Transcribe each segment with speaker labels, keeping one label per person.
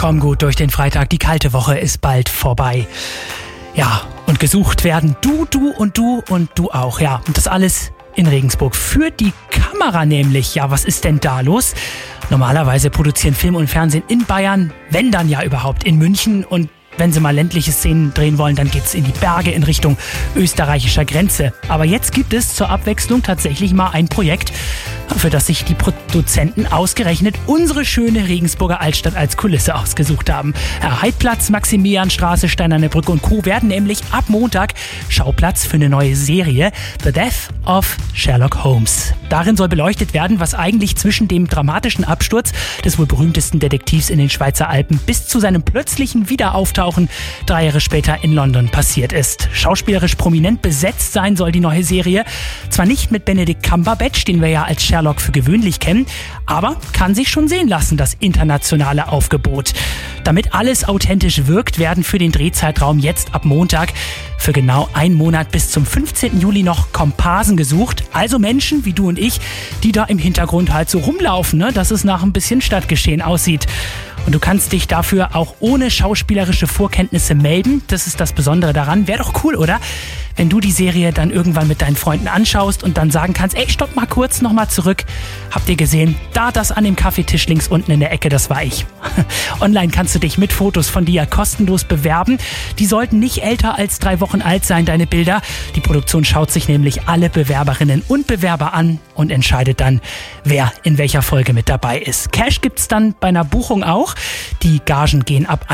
Speaker 1: Komm gut durch den Freitag, die kalte Woche ist bald vorbei. Ja, und gesucht werden du und du auch. Ja, und das alles in Regensburg. Für die Kamera nämlich. Ja, was ist denn da los? Normalerweise produzieren Film und Fernsehen in Bayern, wenn dann ja überhaupt in München. Und wenn sie mal ländliche Szenen drehen wollen, dann geht's in die Berge in Richtung österreichischer Grenze. Aber jetzt gibt es zur Abwechslung tatsächlich mal ein Projekt, für das sich die Produzenten ausgerechnet unsere schöne Regensburger Altstadt als Kulisse ausgesucht haben. Heidplatz, Maximilianstraße, Steinerne Brücke und Co. werden nämlich ab Montag Schauplatz für eine neue Serie, The Death of Sherlock Holmes. Darin soll beleuchtet werden, was eigentlich zwischen dem dramatischen Absturz des wohl berühmtesten Detektivs in den Schweizer Alpen bis zu seinem plötzlichen Wiederauftauchen 3 Jahre später in London passiert ist. Schauspielerisch prominent besetzt sein soll die neue Serie. Zwar nicht mit Benedict Cumberbatch, den wir ja als Sherlock für gewöhnlich kennen, aber kann sich schon sehen lassen, das internationale Aufgebot. Damit alles authentisch wirkt, werden für den Drehzeitraum jetzt ab Montag für genau einen Monat bis zum 15. Juli noch Komparsen gesucht. Also Menschen wie du und ich, die da im Hintergrund halt so rumlaufen, ne? Dass es nach ein bisschen Stadtgeschehen aussieht. Und du kannst dich dafür auch ohne schauspielerische Vorkenntnisse melden. Das ist das Besondere daran. Wäre doch cool, oder? Wenn du die Serie dann irgendwann mit deinen Freunden anschaust und dann sagen kannst, ey, stopp mal kurz, nochmal zurück. Habt ihr gesehen? Da, das an dem Kaffeetisch links unten in der Ecke, das war ich. Online kannst du dich mit Fotos von dir kostenlos bewerben. Die sollten nicht älter als 3 Wochen alt sein, deine Bilder. Die Produktion schaut sich nämlich alle Bewerberinnen und Bewerber an und entscheidet dann, wer in welcher Folge mit dabei ist. Cash gibt's dann bei einer Buchung auch. Die Gagen gehen ab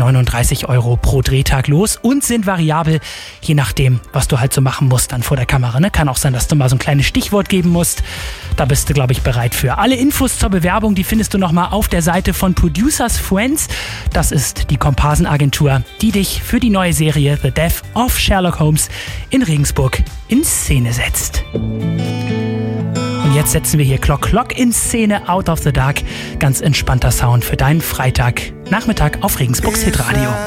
Speaker 1: 139 € pro Drehtag los und sind variabel, je nachdem, was du halt so machen musst dann vor der Kamera. Ne? Kann auch sein, dass du mal so ein kleines Stichwort geben musst. Da bist du, glaube ich, bereit für. Alle Infos zur Bewerbung, die findest du nochmal auf der Seite von Producers Friends. Das ist die Komparsenagentur, die dich für die neue Serie The Death of Sherlock Holmes in Regensburg in Szene setzt. Und jetzt setzen wir hier Clock in Szene, Out of the Dark. Ganz entspannter Sound für deinen Freitagnachmittag auf Regensburgs Hitradio.